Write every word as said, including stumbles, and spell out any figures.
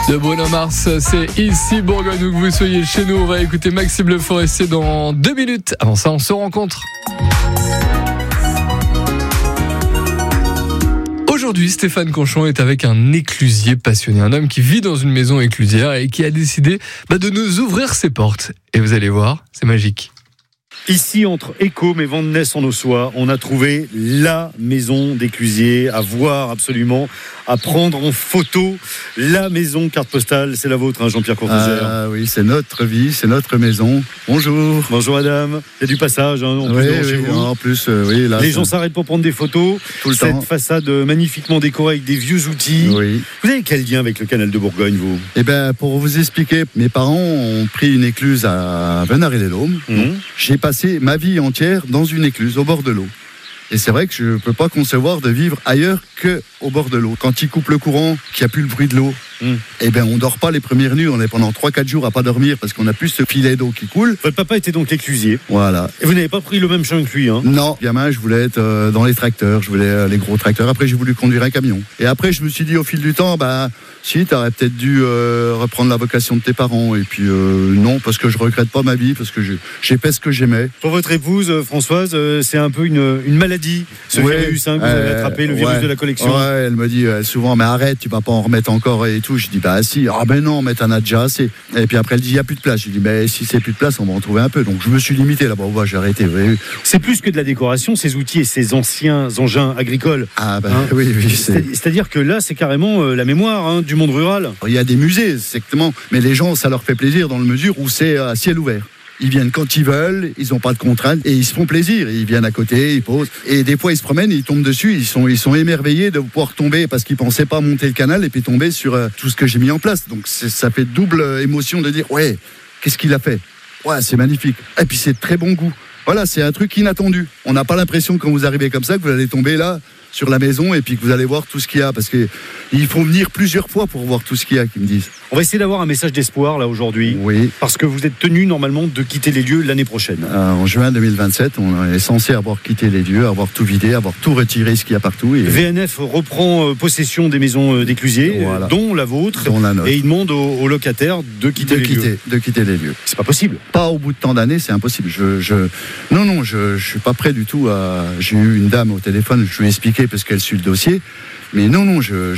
de Bruno Mars, c'est ici Bourgogne, où que vous soyez chez nous. On va écouter Maxime Le Forestier dans deux minutes. Avant ça, on se rencontre. Aujourd'hui, Stéphane Conchon est avec un éclusier passionné, un homme qui vit dans une maison éclusière et qui a décidé bah, de nous ouvrir ses portes. Et vous allez voir, c'est magique. Ici, entre Écôme et Vandenesse-en-Ossois, on a trouvé la maison d'éclusier à voir absolument, à prendre en photo. La maison carte postale, c'est la vôtre, hein, Jean-Pierre Courtouzère. Ah oui, c'est notre vie, c'est notre maison. Bonjour. Bonjour madame. Il y a du passage, hein, en oui, plus, oui, chez vous. En plus, euh, oui. Là, les gens s'arrêtent pour prendre des photos. Tout le Cette temps. façade magnifiquement décorée avec des vieux outils. Oui. Vous avez quel lien avec le canal de Bourgogne, vous ? Eh bien, pour vous expliquer, mes parents ont pris une écluse à Venaré-les-Laumes. Mmh. J'ai passé ma vie entière dans une écluse, au bord de l'eau. Et c'est vrai que je ne peux pas concevoir de vivre ailleurs qu'au bord de l'eau. Quand il coupe le courant, qu'il n'y a plus le bruit de l'eau, mm. eh ben on ne dort pas les premières nuits. On est pendant trois quatre jours à pas dormir parce qu'on n'a plus ce filet d'eau qui coule. Votre papa était donc l'éclusier. Voilà. Et vous n'avez pas pris le même chemin que lui, hein ? Non, gamin, je voulais être euh, dans les tracteurs, je voulais euh, les gros tracteurs. Après, j'ai voulu conduire un camion. Et après, je me suis dit au fil du temps, bah, si, tu aurais peut-être dû euh, reprendre la vocation de tes parents. Et puis, euh, non, parce que je regrette pas ma vie, parce que je, j'ai fait ce que j'aimais. Pour votre épouse, Françoise, euh, c'est un peu une, une maladie, ce ouais, virus hein, que vous euh, avez attrapé, le virus ouais, de la collection. Ouais, elle me dit euh, souvent, mais arrête, tu vas pas en remettre encore et tout. Je dis, bah si, ah ben non, mais t'en as déjà assez. Et puis après, elle dit, il n'y a plus de place. Je dis, mais si c'est plus de place, on va en trouver un peu. Donc je me suis limité là-bas, ouais, j'ai arrêté. Oui. C'est plus que de la décoration, ces outils et ces anciens engins agricoles. Ah ben hein. oui, oui. C'est... C'est-à-dire que là, c'est carrément euh, la mémoire hein, du monde rural. Il y a des musées, exactement, mais les gens, ça leur fait plaisir dans la mesure où c'est à ciel ouvert. Ils viennent quand ils veulent, ils n'ont pas de contraintes et ils se font plaisir. Ils viennent à côté, ils posent. Et des fois, ils se promènent, ils tombent dessus. Ils sont, ils sont émerveillés de pouvoir tomber parce qu'ils ne pensaient pas monter le canal et puis tomber sur euh, tout ce que j'ai mis en place. Donc c'est, ça fait double émotion de dire, ouais, qu'est-ce qu'il a fait ? Ouais, c'est magnifique. Et puis c'est de très bon goût. Voilà, c'est un truc inattendu. On n'a pas l'impression quand vous arrivez comme ça que vous allez tomber là sur la maison et puis que vous allez voir tout ce qu'il y a parce que il faut venir plusieurs fois pour voir tout ce qu'il y a, qu'ils me disent. On va essayer d'avoir un message d'espoir là aujourd'hui. Oui. Parce que vous êtes tenu normalement de quitter les lieux l'année prochaine. Euh, en juin deux mille vingt-sept, on est censé avoir quitté les lieux, avoir tout vidé, avoir tout retiré ce qu'il y a partout. Et... V N F reprend possession des maisons d'éclusiers, voilà. dont la vôtre, dont la nôtre. Et il demande aux, aux locataires de quitter de les quitter, lieux. De quitter les lieux. C'est pas possible. Pas au bout de tant d'années, c'est impossible. Je, je... Non, non, je, je suis pas prêt du tout à... J'ai eu une dame au téléphone, je lui ai expliqué parce qu'elle suit le dossier. Mais non, non, je